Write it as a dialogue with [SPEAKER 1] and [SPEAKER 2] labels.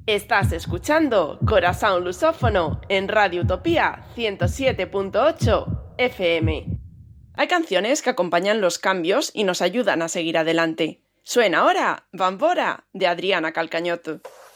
[SPEAKER 1] Estás escuchando Corazón Lusófono en Radio Utopía 107.8 FM. Hay canciones que acompañan los cambios y nos ayudan a seguir adelante. Suena ahora Bambora de Adriana Calcañoto.